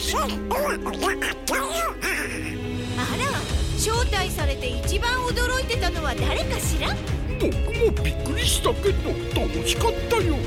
あら、招待されて一番驚いてたのは誰かしら？ 僕もびっくりしたけど楽しかったよ。